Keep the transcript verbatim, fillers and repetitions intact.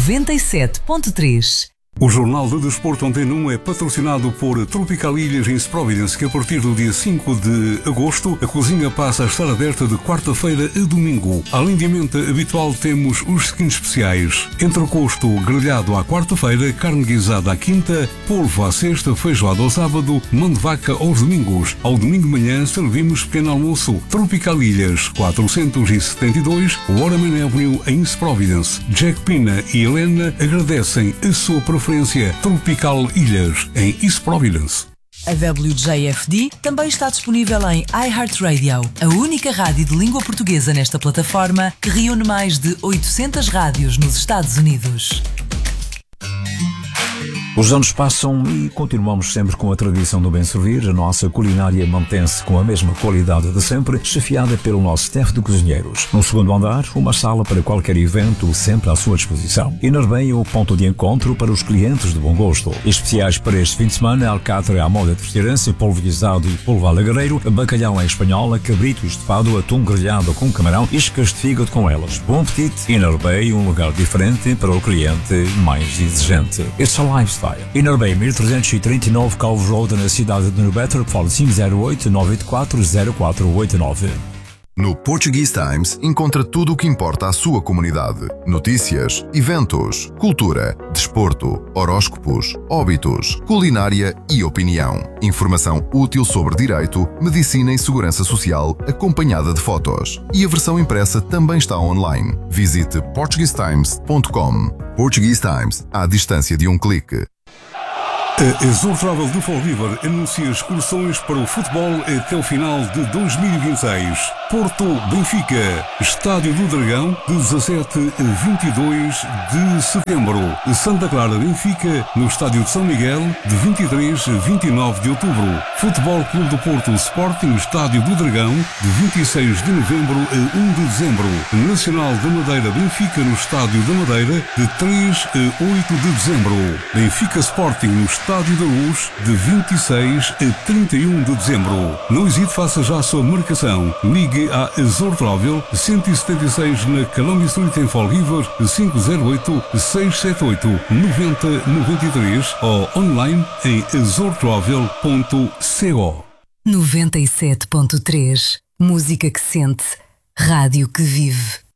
noventa e sete ponto três. O Jornal de Desporto Antena um é patrocinado por Tropical Ilhas em Providence, que a partir do dia cinco de agosto a cozinha passa a estar aberta de quarta-feira a domingo. Além de ambiente habitual, temos os seguintes especiais: entrecosto grelhado à quarta-feira, carne guisada à quinta, polvo à sexta, feijoada ao sábado, mão de vaca aos domingos. Ao domingo de manhã servimos pequeno almoço. Tropical Ilhas, quatrocentos e setenta e dois Waterman Avenue em Providence. Jack Pina e Helena agradecem a sua preferência. Tropical Ilhas, em East Providence. A W J F D também está disponível em iHeartRadio, a única rádio de língua portuguesa nesta plataforma que reúne mais de oitocentas rádios nos Estados Unidos. Os anos passam e continuamos sempre com a tradição do bem servir. A nossa culinária mantém-se com a mesma qualidade de sempre, chefiada pelo nosso staff de cozinheiros. No segundo andar, uma sala para qualquer evento, sempre à sua disposição. Inarbem é o ponto de encontro para os clientes de bom gosto. Especiais para este fim de semana: alcatra à moda de retirância, polvo guisado e polvo alagareiro, bacalhau em espanhola, cabrito estufado, atum grelhado com camarão e iscas de fígado com elas. Bom apetite! Inarbem, um lugar diferente para o cliente mais exigente. It's a lifestyle. Inarbem, mil trezentos e trinta e nove Calvo Road, na cidade de New Bedford. Fala cinco zero oito, nove oito quatro, zero quatro oito nove. No Portuguese Times encontra tudo o que importa à sua comunidade. Notícias, eventos, cultura, desporto, horóscopos, óbitos, culinária e opinião. Informação útil sobre direito, medicina e segurança social, acompanhada de fotos. E a versão impressa também está online. Visite portuguese times ponto com. Portuguese Times, à distância de um clique. A Azul Travel do Fall River anuncia excursões para o futebol até o final de dois mil e vinte e seis. Porto Benfica, Estádio do Dragão, de dezassete a vinte e dois de setembro. Santa Clara Benfica, no Estádio de São Miguel, de vinte e três a vinte e nove de outubro. Futebol Clube do Porto Sporting, Estádio do Dragão, de vinte e seis de novembro a um de dezembro. Nacional da Madeira Benfica, no Estádio da Madeira, de três a oito de dezembro. Benfica Sporting, no Estádio da Luz, de vinte e seis a trinta e um de dezembro. Não hesite, faça já a sua marcação. Ligue à Azul Travel cento e setenta e seis na Columbia Street em Fall River, cinco zero oito, seis sete oito, nove zero nove três ou online em azul travel ponto co. noventa e sete ponto três. Música que sente, rádio que vive.